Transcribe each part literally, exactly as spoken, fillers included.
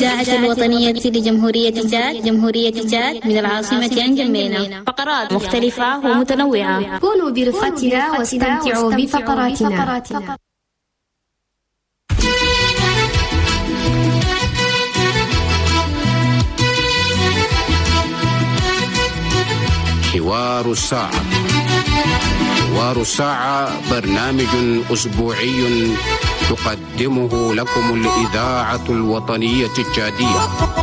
إذاعة الوطنية لجمهورية تشاد جمهورية تشاد من العاصمة نجمينا. فقرات مختلفة ومتنوعة. كونوا برفقتنا واستمتعوا بفقراتنا. حوار الساعة. حوار الساعة برنامج أسبوعي تقدمه لكم الإذاعة الوطنية التشادية.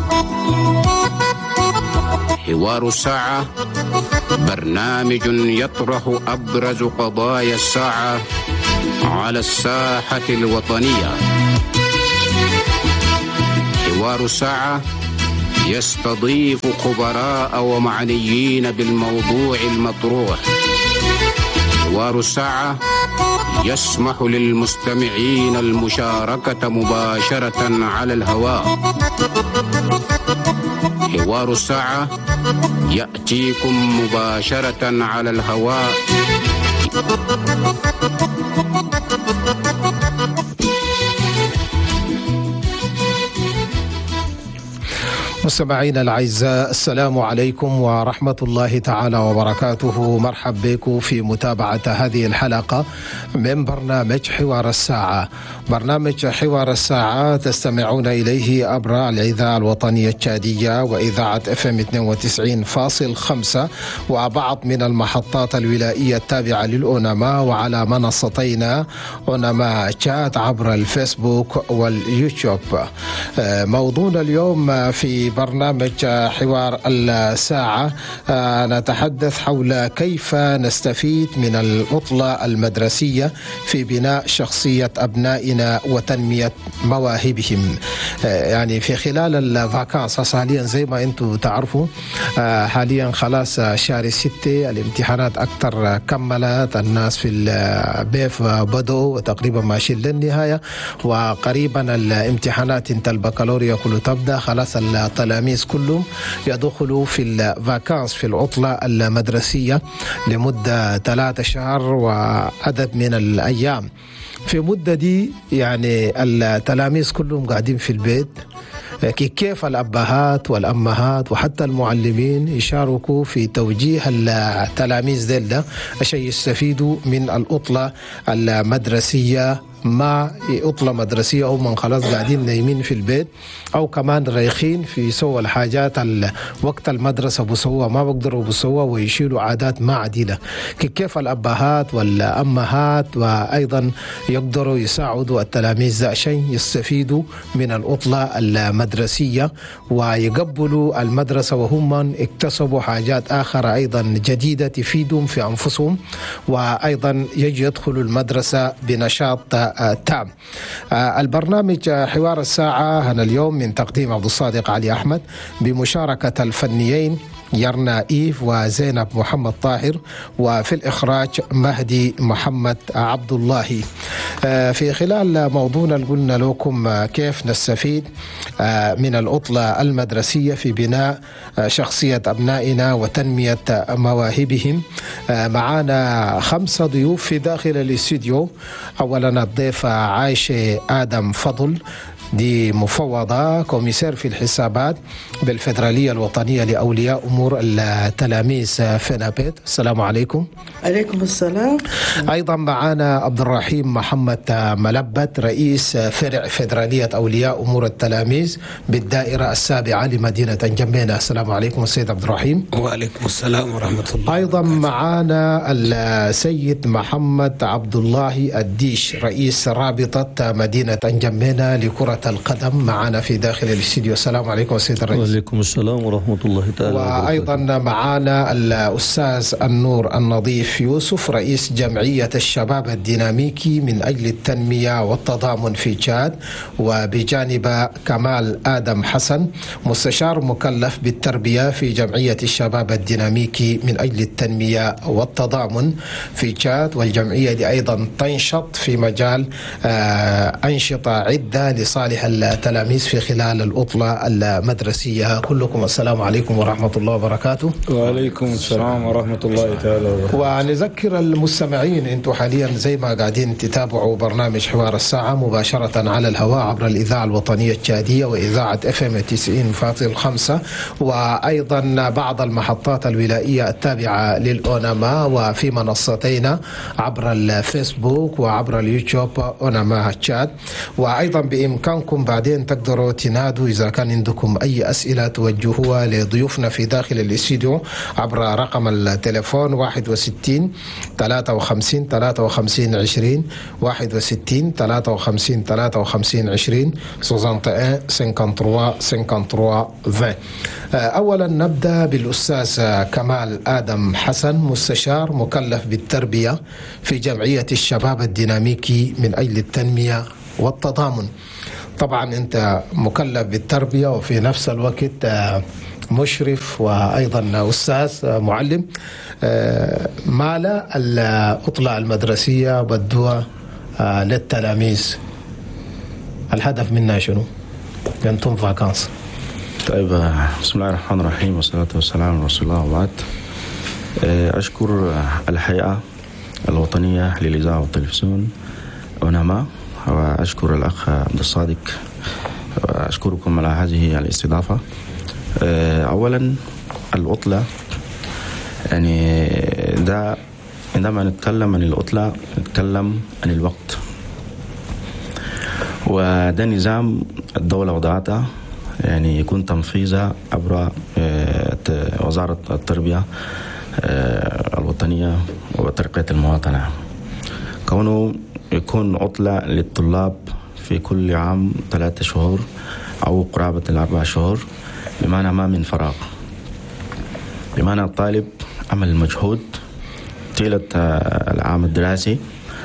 حوار الساعة برنامج يطرح أبرز قضايا الساعة على الساحة الوطنية. حوار الساعة يستضيف خبراء ومعنيين بالموضوع المطروح. حوار الساعة يسمح للمستمعين المشاركة مباشرة على الهواء. حوار الساعة يأتيكم مباشرة على الهواء. مستمعينا الأعزاء، السلام عليكم ورحمة الله تعالى وبركاته. مرحب بكم في متابعة هذه الحلقة من برنامج حوار الساعة. برنامج حوار الساعة تستمعون إليه عبر الإذاعة الوطنية التشادية وإذاعة اف ام اثنين وتسعين فاصلة خمسة وبعض من المحطات الولائية التابعة للأونما، وعلى منصتين أونما تشات عبر الفيسبوك واليوتيوب. موضوعنا اليوم في برنامج حوار الساعة نتحدث حول كيف نستفيد من العطلة المدرسية في بناء شخصية أبنائنا وتنمية مواهبهم. يعني في خلال الفاكانس حاليا زي ما انتم تعرفوا، حاليا خلاص شهر ستة الامتحانات أكثر كملت، الناس في البيف بدوا وتقريبا ماشيين للنهاية، وقريبا الامتحانات انت البكالوريا كله تبدأ. خلاص التلاميذ كلهم يدخلوا في الفاكانس في العطلة المدرسية لمدة ثلاثة شهر وعدد من الأيام. في مدة دي يعني التلاميذ كلهم قاعدين في البيت، كيف الأبهات والأمهات وحتى المعلمين يشاركوا في توجيه التلاميذ ديل ده عشان يستفيدوا من العطلة المدرسية، ما عطلة مدرسية أو من خلاص قاعدين نايمين في البيت أو كمان رايخين في سوى الحاجات وقت المدرسة بسوى ما بقدروا بسوى ويشيلوا عادات ما عديلة. كيف الأبهات والأمهات وأيضا يقدروا يساعدوا التلاميذ عشان يستفيدوا من العطلة المدرسية ويقبلوا المدرسة وهم من اكتسبوا حاجات آخرى أيضا جديدة تفيدهم في أنفسهم، وأيضا يجي يدخلوا المدرسة بنشاط تام. البرنامج حوار الساعة هنا اليوم من تقديم عبد الصادق علي أحمد بمشاركة الفنيين يرنا إيف وزينب محمد طاهر، وفي الإخراج مهدي محمد عبد الله. في خلال موضوعنا قلنا لكم كيف نستفيد من العطلة المدرسية في بناء شخصية أبنائنا وتنمية مواهبهم. معنا خمسة ضيوف في داخل الاستوديو. أولا الضيفة عايشة آدم فضل، دي مفوضة كوميسير في الحسابات بالفدرالية الوطنية لأولياء أمور التلاميذ فينابيت. السلام عليكم. عليكم السلام. أيضا معنا عبد الرحيم محمد ملبت، رئيس فرع فدرالية أولياء أمور التلاميذ بالدائرة السابعة لمدينة جمينة. السلام عليكم السيد عبد الرحيم. وعليكم السلام ورحمة الله. أيضا معنا السيد محمد عبد الله الديش، رئيس رابطة مدينة جمينة لكرة القدم، معنا في داخل الاستديو. السلام عليكم السيد الرئيس. وعليكم السلام ورحمة الله تعالى. وأيضا معنا الأستاذ النور النظيف يوسف، رئيس جمعية الشباب الديناميكي من أجل التنمية والتضامن في تشاد، وبجانب كمال آدم حسن، مستشار مكلف بالتربية في جمعية الشباب الديناميكي من أجل التنمية والتضامن في تشاد. والجمعية دي أيضا تنشط في مجال أنشطة عدة لصالح التلاميذ في خلال العطلة المدرسية. كلكم السلام عليكم ورحمة الله وبركاته. وعليكم السلام ورحمة الله تعالى وبركاته. ونذكر المستمعين أنتم حاليا زي ما قاعدين تتابعوا برنامج حوار الساعة مباشرة على الهواء عبر الإذاعة الوطنية التشادية وإذاعة اف ام تسعين فاصلة خمسة، وأيضا بعض المحطات الولائية التابعة للأوناما، وفي منصتين عبر الفيسبوك وعبر اليوتيوب أوناما تشاد. وأيضا بإمكانكم بعدين تقدروا تنادوا إذا كان عندكم أي أسئلة توجهوها لضيوفنا في داخل الاستديو عبر رقم التليفون واحد وستين ثلاثة وخمسين ثلاثة وخمسين عشرين واحد وستين ثلاثة وخمسين ثلاثة وخمسين عشرين واحد وخمسين خمسة وخمسين عشرين. أولا نبدأ بالأستاذ كمال آدم حسن، مستشار مكلف بالتربية في جمعية الشباب الديناميكي من أجل التنمية والتضامن. طبعا أنت مكلف بالتربية وفي نفس الوقت مشرف وأيضا أستاذ معلم. ما لا العطلة المدرسية بدوها للتلاميذ، الهدف منها شنو؟ أنتم فاكانس. طيب، بسم الله الرحمن الرحيم والصلاة والسلام على رسول الله وبعد. أشكر الهيئة الوطنية للإذاعة والتلفزيون أوناما، وأشكر الأخ عبد الصادق، وأشكركم على هذه الاستضافة. أولا العطلة، يعني ده عندما نتكلم عن العطلة نتكلم عن الوقت، وده نظام الدولة وضعتها، يعني يكون تنفيذها عبر وزارة التربية الوطنية وترقية المواطنة، كونه يكون عطلة للطلاب في كل عام ثلاثة شهور أو قرابة الأربع شهور، بمعنى ما من فراغ، بمعنى الطالب عمل مجهود طيلة العام الدراسي،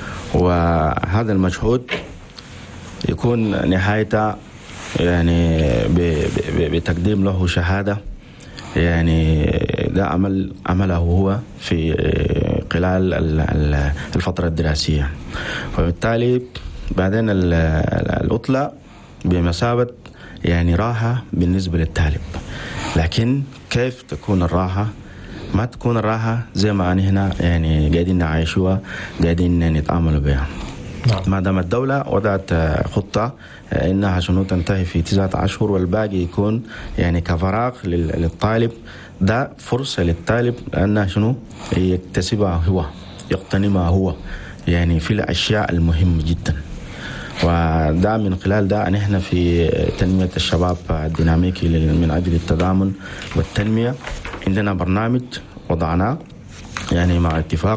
وهذا المجهود يكون نهايته يعني بتقديم له شهادة، يعني ده عمل عمله هو في خلال الفترة الدراسية. وبالتالي بعدين العطلة بمثابة يعني راحة بالنسبة للطالب، لكن كيف تكون الراحة؟ ما تكون الراحة زي ما أنا هنا يعني قاعدين نعيشوها، قاعدين نتعامل بها. ما دام الدولة وضعت خطة إنها شنو تنتهي في تسعة أشهر والباقي يكون يعني كفراغ للطالب، ده فرصة للطالب أنه شنو يكتسبها هو، يقتنمها هو، يعني في الأشياء المهمة جدا. وده من خلال ده نحن في تنمية الشباب الديناميكي من أجل التضامن والتنمية عندنا برنامج وضعناه يعني مع اتفاق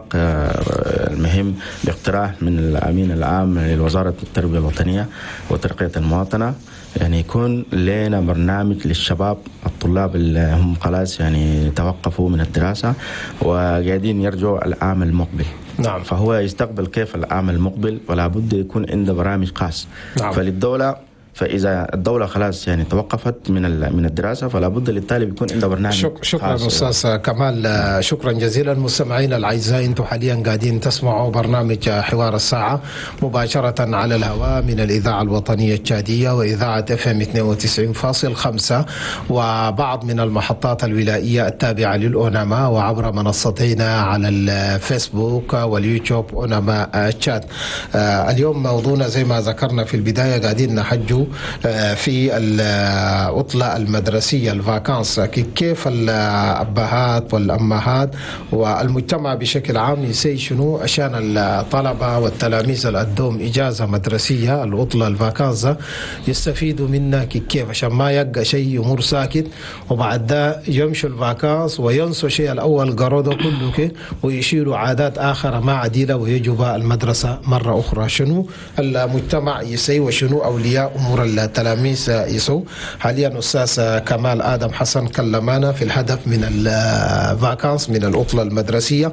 المهم باقتراح من الأمين العام لوزارة التربية الوطنية وترقية المواطنة، يعني يكون لنا برنامج للشباب الطلاب اللي هم خلاص يعني توقفوا من الدراسة وقاعدين يرجعوا العام المقبل. نعم. فهو يستقبل كيف العام المقبل، ولا بد يكون عنده برامج خاص. نعم. فللدولة، فإذا الدولة خلاص يعني توقفت من من الدراسة فلا بد للطالب يكون عنده برنامج. شك شكرا أستاذ كمال، شكرا جزيلا. مستمعينا الأعزاء، أنتم حاليا قاعدين تسمعوا برنامج حوار الساعة مباشرة على الهواء من الإذاعة الوطنية التشادية وإذاعة اف ام اثنين وتسعين فاصلة خمسة وبعض من المحطات الولائية التابعة للأوناما، وعبر منصتينا على الفيسبوك واليوتيوب أوناما تشاد. اليوم موضوعنا زي ما ذكرنا في البداية قاعدين نحجوا في العطلة المدرسية الفاكانس، كيف الأبهات والأمهات والمجتمع بشكل عام يسوي شنو عشان الطلبة والتلاميذ اللي أدوم إجازة مدرسية العطلة الفاكانس يستفيدوا منها كيف، عشان ما يبقى شيء يمر ساكت وبعد ده يمشوا الفاكانس وينسوا شيء الأول قرودوا كله كي ويشيلوا عادات آخر ما عديلة ويجوا المدرسة مرة أخرى. شنو المجتمع يسوي وشنو أولياء أمور التلاميذ يسوي. حاليا أستاذ كمال آدم حسن كلمنا في الهدف من الفاكانس من العطلة المدرسية.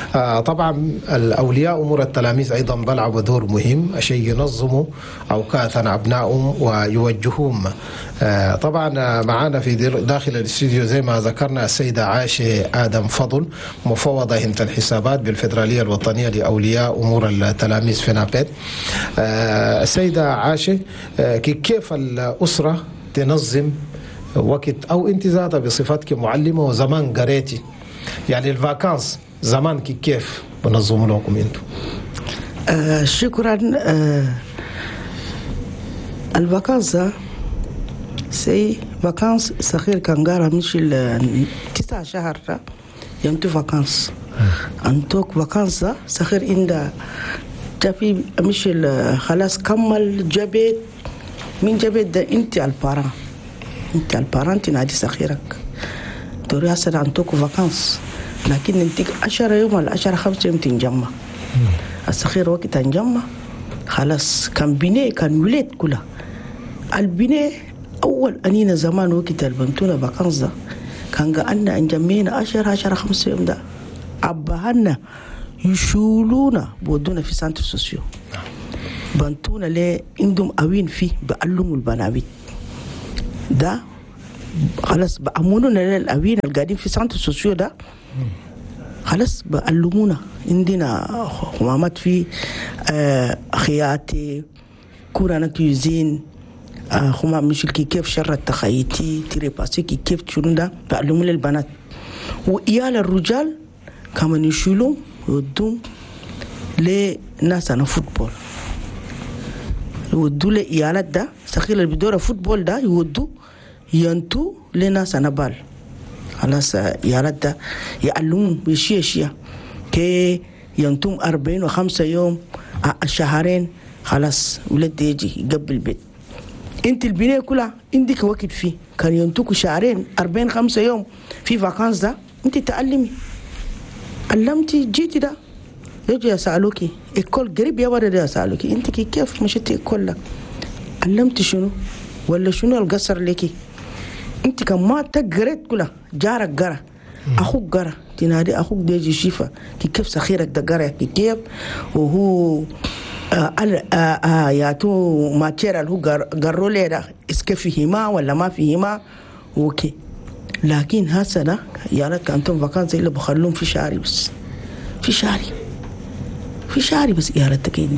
طبعا الأولياء أمور التلاميذ أيضا بلعبوا دور مهم عشان ينظموا أوقاتنا أبنائهم ويوجهوهم. طبعا معنا في داخل الاستوديو زي ما ذكرنا السيدة عاشة آدم فضل، مفوضة هيئة الحسابات بالفدرالية الوطنية لأولياء أمور التلاميذ في نابيد. السيدة عاشة، كيف الأسرة تنظم وقت أو أنت ذاتها بصفتك معلمة وزمان قريتي، يعني الفاكانس زمان كيف بنظموا لكم أنتم؟ آه شكرا. آه الفاكانس سي فاكانس صغير كان قارا مش تسعة شهر يمتو فاكانس أنتوك فاكانس صغير إندا جابي مش خلاص كمل جابت من جابت ده أنت الباران أنت الباران تنادي صغيرك توري هسه أنتوك فاكانس لكن أنت عشرة يوم ولا عشرة خمسة يوم تنجمع الصغير وقت تنجمع خلاص كان بناء كان ولاد كلها البناء أول أنينا زمان وقت البنتونا فاكانس ده كان قالنا انجمينا عشرة عشرة خمسة يوم ده أبهنا يشولونا بودونا في سانتر سوسيو بنتونا ليه عندهم أوين فيه بألموا البنابيت ده خلاص بأمونونا للأوين القاعدين في سانتر سوسيو ده خلاص بألمونا عندنا خمامات في آه خياتي كورانا كيوزين آه خمام مش كيف شر التخيتي تريباسي كيف شنو ده بألموا للبنات وإيال الرجال كمان يشيلون يودون لناس أنا فوتبول يودوا لإيالات ده سخيل اللي بدورة فوتبول ده يودوا ينتو لناس أنا بال خلاص إيالات ده يعلمون بشيء شيء كي ينتم أربعين وخمسة يوم شهرين خلاص ولد يجي قبل البيت انت البناء كلها عندك وقت فيه كان ينتوك شهرين أربعين خمسة يوم في فاكانس ده انت تعلمي علمتي جيتي ده يجي يسألوكي الكل قريب يا ولد يسألوكي انت كيف مشيتي الكل علمتي شنو ولا شنو القصر ليكي انت كان ما تقريت كلها جارك قرا اخوك قرا تنادي اخوك ديجي شيفا كيف سخيرك ده قرا كيف وهو آه آه آه ياتو ماتيريال هو قروا لي ده اسكي فيهما ولا ما فيهما اوكي لكن هسه يا ريت انتم فاكانس اللي بخلوهم في شعري بس في شعري في شعري بس يا ريت تكيني.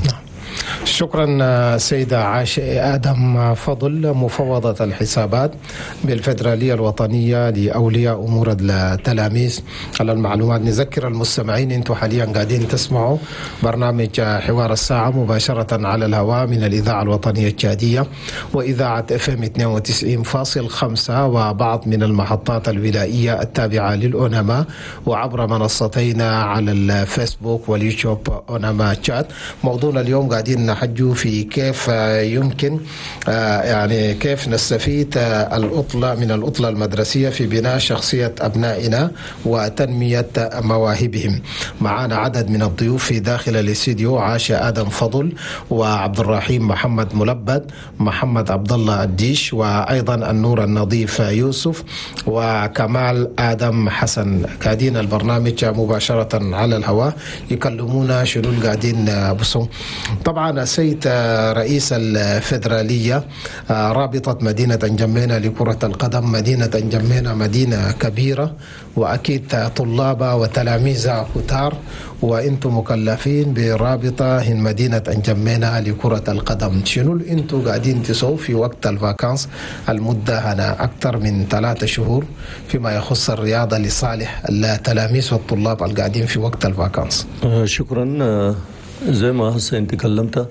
شكرا سيدة عاشق آدم فضل مفوضة الحسابات بالفدرالية الوطنية لأولياء أمور التلاميذ على المعلومات. نذكر المستمعين أنتم حاليا قاعدين تسمعوا برنامج حوار الساعة مباشرة على الهواء من الإذاعة الوطنية التشادية وإذاعة اف ام اثنين وتسعين فاصلة خمسة وبعض من المحطات الولائية التابعة للأونما وعبر منصتينا على الفيسبوك واليوتيوب أونما تشات. موضوعنا اليوم قاعدين نحجوا في كيف يمكن يعني كيف نستفيد الأطلة من الأطلة المدرسية في بناء شخصية أبنائنا وتنمية مواهبهم. معنا عدد من الضيوف في داخل الاستديو: عاشق آدم فضل وعبد الرحيم محمد ملبد، محمد عبد الله الديش، وأيضا النور النظيف يوسف، وكمال آدم حسن. قاعدين البرنامج مباشرة على الهواء يكلمونا شنو قاعدين بصوا. طبعا السيد رئيس الفدرالية رابطة مدينة انجمينا لكرة القدم، مدينة انجمينا مدينة كبيرة وأكيد طلابها وتلاميذها كتار، وانتم مكلفين برابطة مدينة انجمينا لكرة القدم. شنو انتم قاعدين تسووا في وقت الفاكانس المدة هنا أكثر من ثلاثة شهور فيما يخص الرياضة لصالح التلاميذ والطلاب القاعدين في وقت الفاكانس؟ شكرا. زي ما هسه انت تكلمت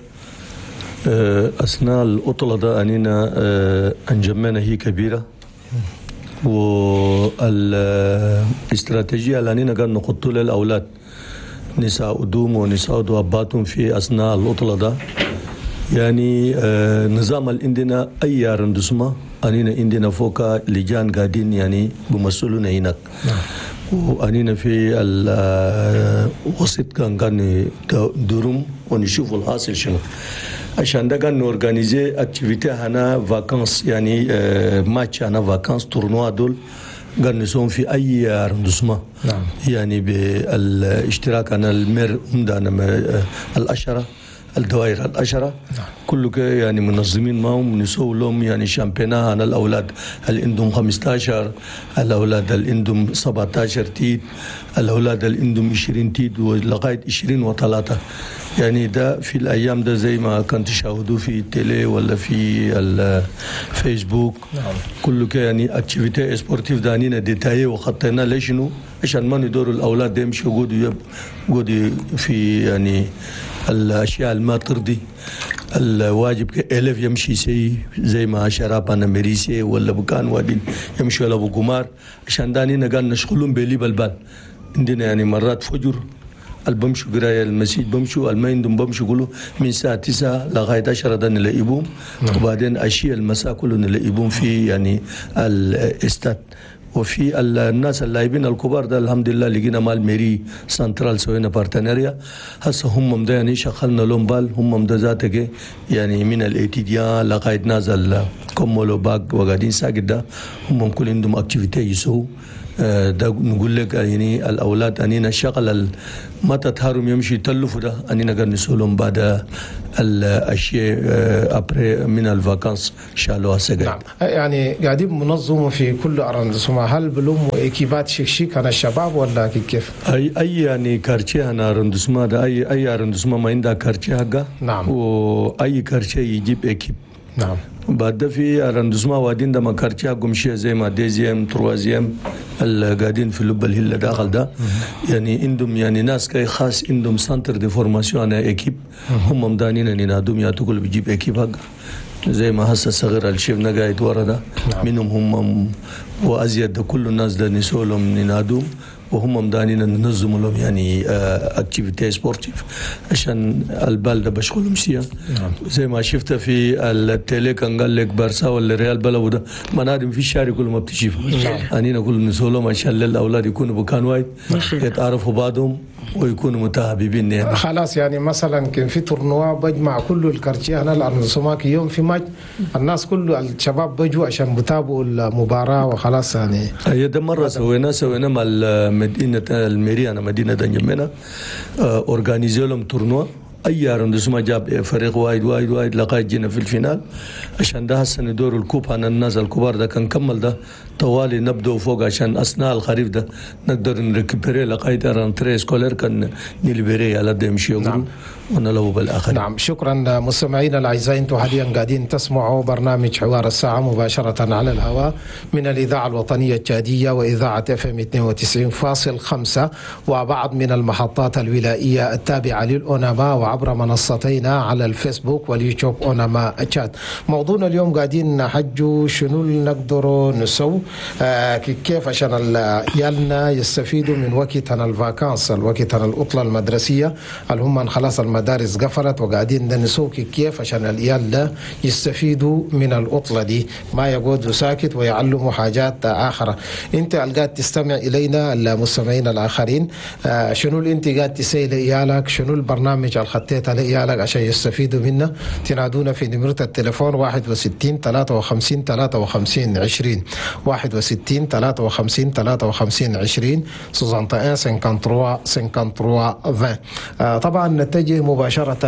اثناء الأطلة ده انينا انجمينا هي كبيرة والاستراتيجية اللي انينا قاعد نخطط للأولاد نساء أدوم ونساء دواباتهم في اثناء الأطلة ده يعني نظام اللي عندنا اي رندسمة انينا عندنا فوق لجان قاعدين يعني بمسؤولون هناك وأنينا في الوسط كان كان دورم ونشوف الحاصل شنو عشان ده كان نورغانيزي اكتيفيتي هنا فاكانس يعني ماتش هنا فاكانس تورنوا دول كان نسوم في أي رندسمة يعني بالاشتراك أنا المير عندنا الأشرة الدوائر العشرة كله يعني منظمين معهم نسوي لهم يعني شامبيونات عن الأولاد اللي عندهم خمسة عشر، الأولاد اللي عندهم سبعة عشر تيت، الأولاد اللي عندهم عشرين تيت ولغاية عشرين وثلاثة. يعني ده في الأيام ده زي ما كنت تشاهدوا في التلي ولا في الفيسبوك كله يعني اكتيفيتي سبورتيف دانينا ديتاي وخطينا ليشنو عشان ما ندور الأولاد يمشوا يقعدوا يقعدوا في يعني الأشياء اللي ما ترضي الواجب كألف يمشي سي زي ما شراب أنا مريسي ولا بكان وادين يمشوا على بقمار عشان دانينا قال نشغلهم بلي بالبال. عندنا يعني مرات فجر البمشوا قراية المسجد بمشوا المايندم بمشوا كله من الساعة تسعة لغاية عشرة ده نلاقيهم وبعدين أشياء المساء كله نلاقيهم في يعني الاستاد. وفي الناس اللاعبين الكبار ده الحمد لله لقينا مال ميري سنترال سوينا بارتنريا هسه هم ده يعني شغلنا لهم بال هم ده ذاتك يعني من الايتيديا لغاية نازل كومولو باك وقاعدين ساقد ده هم كل عندهم اكتيفيتي يسووا ده نقول لك يعني الأولاد أنينا شغل ما تتهارم يمشي تلفوا ده أنينا قد نسولهم بعد الأشياء أبري من الفاكانس شالوها سجل. نعم يعني قاعدين منظموا في كل أرندسما هل بلوموا إكيبات شيك عن الشباب ولا كيف؟ أي أي يعني كارتشي أنا أرندسما ده أي أي أرندسما ما عندها كارتشي حقه. نعم. وأي كارتشي يجيب إكيب. نعم. بعد في أرندسما وادين ده ما كارتشي حقهم شيء زي ما ديزيم تروازيم القاعدين في لب الهلة داخل ده يعني عندهم يعني ناس كاي خاص عندهم سنتر دي فورماسيون اكيب هم مدانين ان ينادوم ياتوكل بيجيب اكيب حق زي ما هسه صغير الشيفنا قاعد ورا ده منهم هم وازيد ده كل الناس ده نسولهم ينادوم وهم مدانين ننظموا لهم يعني اكتيفيتي سبورتيف عشان البال ده بشغلهم شيء زي ما شفت في التلي كان قال لك بارسا ولا ريال بلو ده منادم في الشارع كل ما بتشوف انينا كل نسولهم عشان للاولاد يكونوا بكان وايد يتعرفوا بعضهم ويكونوا متحابين يعني. خلاص يعني مثلا كان في تورنوا بجمع كل الكارتيه هنا الارنسوماك يوم في ماتش الناس كله الشباب بيجوا عشان بتابعوا المباراه وخلاص يعني. هي ده مره سوينا سوينا مع مدينه الميري انا مدينه دنجمنا اورجانيزوا لهم تورنوا اي ارندسما جاب فريق وايد وايد وايد لغايه جينا في الفينال عشان ده هسه ندور الكوب عن الناس الكبار ده كان كمل ده طوالي نبدأ فوق عشان اثناء الخريف ده نقدر نريكبري لغايه رانتري سكولير كان نليبري على ده يمشي يقولوا ونلو بالاخر. نعم شكرا مستمعينا الاعزاء انتم حاليا قاعدين تسمعوا برنامج حوار الساعه مباشره على الهواء من الاذاعه الوطنيه التشاديه واذاعه اف ام اثنين وتسعين فاصلة خمسة وبعض من المحطات الولائيه التابعه للاوناما وعبر منصتينا على الفيسبوك واليوتيوب اوناما تشاد. موضوعنا اليوم قاعدين نحجوا شنو نقدروا نسوي آه كيف عشان عيالنا يستفيدوا من وقتنا الفاكانس الوقتنا العطله المدرسيه اللي هم خلاص المدارس قفلت وقاعدين نسوي كيف عشان العيال ده يستفيدوا من العطله دي ما يقعدوا ساكت ويعلموا حاجات اخرى. انت قاعد تستمع الينا المستمعين الاخرين آه شنو اللي انت قاعد تسوي لعيالك شنو البرنامج اللي خطيته لعيالك عشان يستفيدوا منه. تنادونا في نمرة التليفون واحد وستين ثلاثة وخمسين ثلاثة وخمسين عشرين واحد وستين ثلاثة وخمسين ثلاثة وخمسين عشرين واحد وستين خمسة وخمسين ثلاثة وخمسين عشرين. طبعا نتجه مباشرة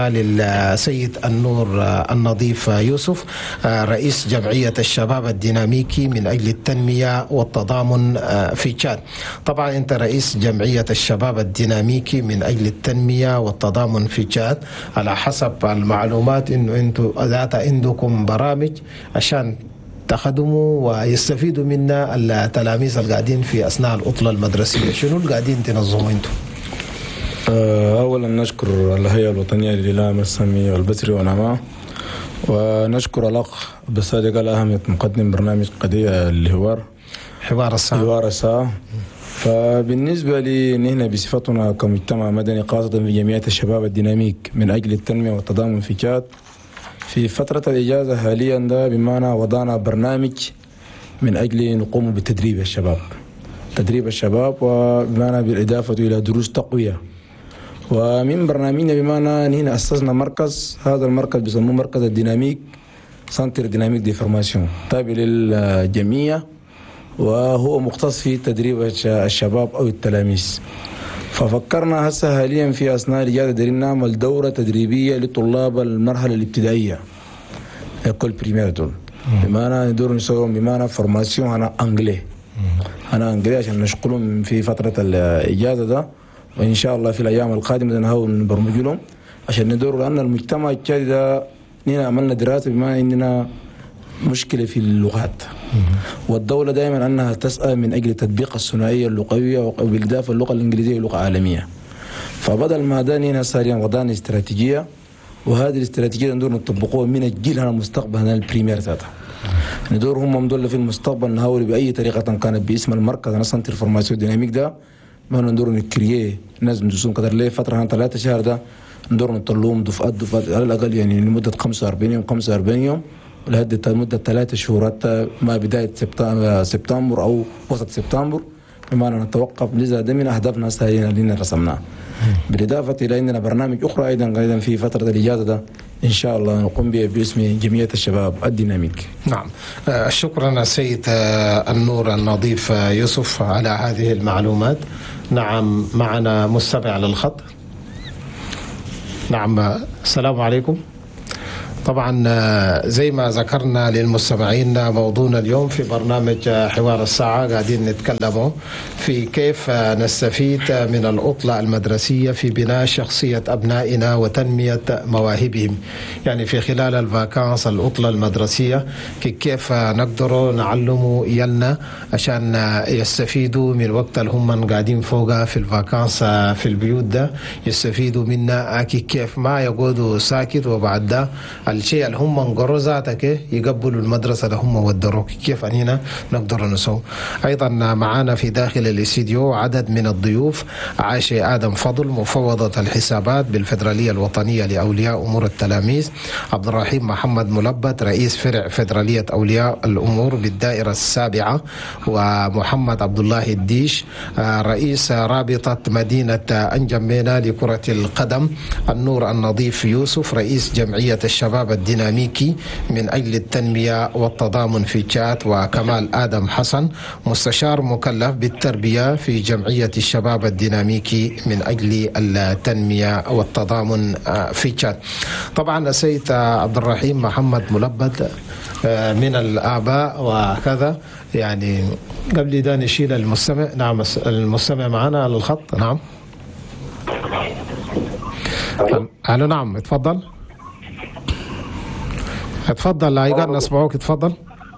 للسيد النور النظيف يوسف رئيس جمعية الشباب الديناميكي من أجل التنمية والتضامن في تشاد. طبعا أنت رئيس جمعية الشباب الديناميكي من أجل التنمية والتضامن في تشاد. على حسب المعلومات إنه أنتم ذات عندكم برامج عشان تخدموا ويستفيدوا منا التلاميذ القاعدين في أثناء العطلة المدرسية. شنو القاعدين تنظموا أنتم؟ أولا نشكر الهيئة الوطنية للإعلام السامي والبصري ونما ونشكر الأخ بصادق الأهمية مقدم برنامج قضية الحوار حوار الساعة حوار الساعة. فبالنسبة لي نحن بصفتنا كمجتمع مدني خاصة في جمعية الشباب الديناميك من أجل التنمية والتضامن في تشاد في فترة الإجازة حاليا ده بمعنى وضعنا برنامج من أجل نقوم بتدريب الشباب تدريب الشباب وبمعنى بالإضافة إلى دروس تقوية. ومن برنامجنا بمعنى نحن أسسنا مركز هذا المركز بيسموه مركز الديناميك سنتر ديناميك دي فورماسيون تابع للجمعية وهو مختص في تدريب الشباب أو التلاميذ. ففكرنا هسه حاليا في اثناء الاجازه دايرين نعمل دوره تدريبيه لطلاب المرحله الابتدائيه ايكول بريمير دول، بمعنى ندور نسويهم بمعنى فورماسيون انا انجلي انا انجلي عشان نشغلهم في فتره الاجازه ده، وان شاء الله في الايام القادمه نحاول نبرمج لهم عشان ندور، لان المجتمع التشادي ده نحن عملنا دراسه بما اننا مشكله في اللغات، والدوله دائما انها تسعى من اجل تطبيق الثنائيه اللغويه وبالاضافه اللغه الانجليزيه لغه عالميه. فبدل ما ده نحن صار وضعنا استراتيجيه، وهذه الاستراتيجيه ندور نطبقوها من الجيل هنا المستقبل هنا البريمير ذاتها. ندور هم مدول في المستقبل نحاول باي طريقه كانت باسم المركز انا سنتر فورماسيون ديناميك ده، ما ندور نكريه ناس ندوسون قدر ليه فتره ثلاثة شهر ده، ندور نطلعهم دفعات دفعات على الاقل يعني لمده خمسة وأربعين يوم خمسة وأربعين يوم لهدة مده ثلاثة شهور حتى ما بدايه سبتمبر او وسط سبتمبر، بمعنى نتوقف. لذا ده من اهدافنا السنويه اللي رسمناها، بالاضافه الى اننا برنامج اخرى ايضا ايضا في فتره الاجازه ده ان شاء الله نقوم به باسم جمعيه الشباب الديناميك. نعم، شكرا السيد النور النظيف يوسف على هذه المعلومات. نعم، معنا مستمع على الخط. نعم، السلام عليكم. طبعا زي ما ذكرنا للمستمعين، موضوعنا اليوم في برنامج حوار الساعة قاعدين نتكلموا في كيف نستفيد من العطلة المدرسية في بناء شخصية أبنائنا وتنمية مواهبهم، يعني في خلال الفاكانس العطلة المدرسية كيف نقدر نعلموا إيالنا عشان يستفيدوا من الوقت اللي هم قاعدين فوقها في الفاكانس في البيوت ده، يستفيدوا منا كيف ما يقعدوا ساكت وبعد ده الشيء اللي هم انقروا ذاتك يقبلوا المدرسة اللي هم ودروك. كيف أننا نقدر نسوي؟ أيضا معنا في داخل الاستديو عدد من الضيوف: عاشي آدم فضل مفوضة الحسابات بالفدرالية الوطنية لأولياء أمور التلاميذ، عبد الرحيم محمد ملبت رئيس فرع فدرالية أولياء الأمور بالدائرة السابعة، ومحمد عبد الله الديش رئيس رابطة مدينة أنجمينا لكرة القدم، النور النظيف يوسف رئيس جمعية الشباب الديناميكي من أجل التنمية والتضامن في تشاد، وكمال آدم حسن مستشار مكلف بالتربية في جمعية الشباب الديناميكي من أجل التنمية والتضامن في تشاد. طبعا السيد عبد الرحيم محمد ملبد من الآباء وكذا، يعني قبل ده نشيل المستمع. نعم، المستمع معنا على الخط. نعم، ألو. نعم، اتفضل اتفضل ايقان نسمعوك، اتفضل.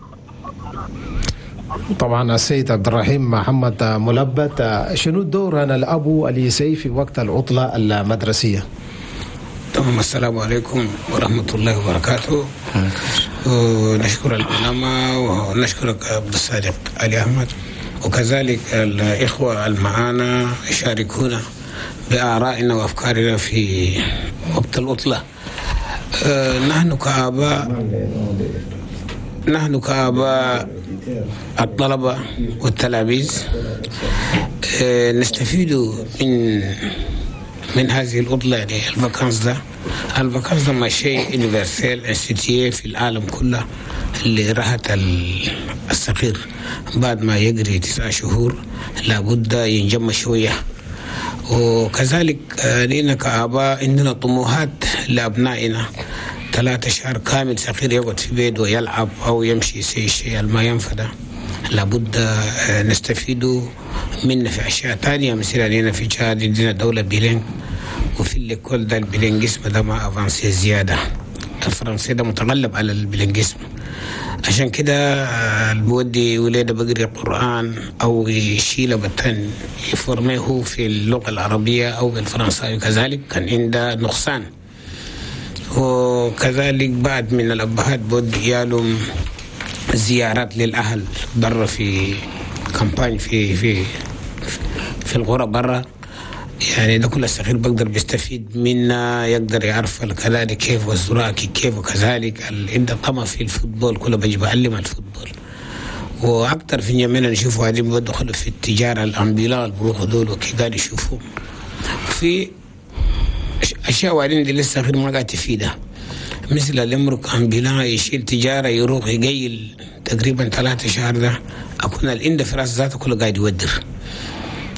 طبعا السيد عبد الرحيم محمد ملبت، شنو الدور انا الابو اللي يسوي في وقت العطله المدرسيه؟ تمام. السلام عليكم ورحمه الله وبركاته. ونشكر العلماء ونشكرك عبد الصادق علي احمد، وكذلك الاخوه المعانا يشاركونا بارائنا وافكارنا في وقت العطله. أه نحن كآباء نحن كآباء الطلبة والتلاميذ أه نستفيد من من هذه العطلة، يعني الفاكانس ده. الفاكانس ده ما شيء يونيفرسال انستيتيوي في العالم كله، اللي راحت الصغير بعد ما يقري تسعة شهور لابد ينجم شوية. وكذلك لنا كآباء عندنا طموحات لأبنائنا، ثلاثة شهر كامل صغير يقعد في بيت ويلعب أو يمشي يسوي شيء ما ينفع ده، لابد نستفيد منه في أشياء تانية. مثلا هنا في تشاد عندنا دولة بيلين، وفي الكل ده البيلينجسم ده ما أفانسي زيادة، الفرنسي ده متغلب على البيلينجسم. عشان كده بودي وليده بقري القرآن أو يشيل بطن يفرميه في اللغة العربية أو بالفرنساوي، كذلك كان عنده نقصان. وكذلك بعد من الأبهات بودي يالهم زيارات للأهل برا في كامباني في في في الغرة برا، يعني ده كل الصغير بقدر بيستفيد منا، يقدر يعرف كذلك كيف والزراكي كيف، وكذلك عنده طمع في الفوتبول كله بيجي بعلم الفوتبول. واكثر في يمنا نشوفوا هذه بدخلوا في التجاره الامبيلان البروخ دول وكي قاعد يشوفوا في اشياء وارين دي لسه غير ما قاعد تفيدها، مثل الامرك امبيلان يشيل تجاره يروح يقيل تقريبا ثلاثة شهر ده، اكون الانده في راس ذاته كله قاعد يودر.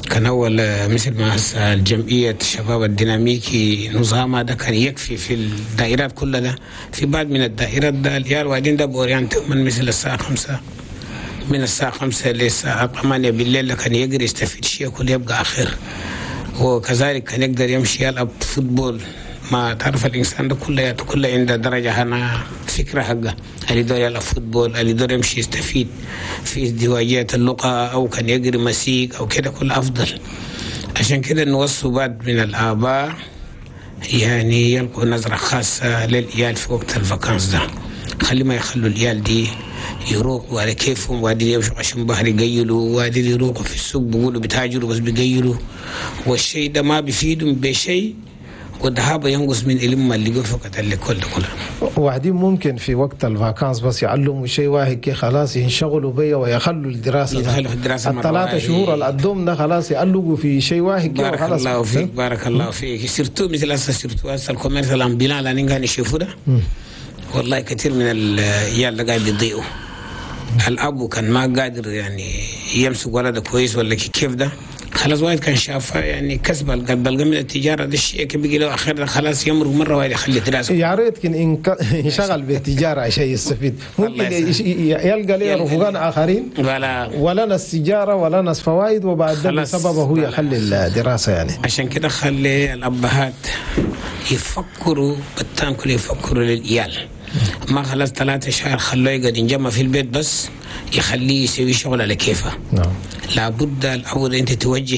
كان أول مثل ما هسه الجمعية الشباب الديناميكي نظامها ده كان يكفي في الدائرات كلها. ده في بعض من الدائرات ده العيال واحدين ده بوريانتهم من مثل الساعة خمسة من الساعة خمسة للساعة ثمانية بالليل كان يقدر يستفيد شيء كله يبقى آخر. وكذلك كان يقدر يمشي يلعب فوتبول. ما تعرف الإنسان ده كله كله عنده درجة هنا فكرة حقه اللي يدور يلعب فوتبول اللي يدور يمشي يستفيد في ازدواجيات اللغة أو كان يقري مسيك أو كده كل أفضل. عشان كده نوصوا بعض من الآباء يعني يلقوا نظرة خاصة للعيال في وقت الفاكانس ده. خلي ما يخلوا العيال دي يروقوا على كيفهم وادي يمشوا عشان بحر يقيلوا وادي يروقوا في السوق بيقولوا بتاجروا بس بيقيلوا والشيء ده ما بيفيدهم بشيء والذهاب ينقص من علم اللي يقول فقط اللي كل كله. وبعدين ممكن في وقت الفاكانس بس يعلموا شيء واحد كي خلاص ينشغلوا بيه ويخلوا الدراسة. يدخلوا في الدراسة الثلاثة شهور القدوم ده خلاص يعلقوا في شيء واحد كي بارك خلاص. الله فيك بارك الله فيك. سيرتو مثل هسه سيرتو هسه الكوميرس الأمبيلان اللي نقدر نشوفه ده والله كثير من العيال ده قاعد يضيعوا. الأب كان ما قادر يعني يمسك ولده كويس ولا كيف ده خلاص واحد كان شافها يعني كسب القلب من التجارة ده الشيء كي بيجي له آخر خلاص يمرق مرة واحد يخلي دراسة. يا ريت كن ينشغل بالتجارة عشان يستفيد. ممكن يلقى ليه رفقان آخرين ولا ولا ناس تجارة ولا ناس فوائد وبعد ده بسببه هو يخلي الدراسة يعني. عشان كده خلي الأبهات يفكروا بالتام كل يفكروا للعيال. ما خلاص ثلاثة شهر خلوه يقعد ينجمع في البيت بس يخليه يسوي شغل على كيفه. نعم. لابد الأول أنت توجه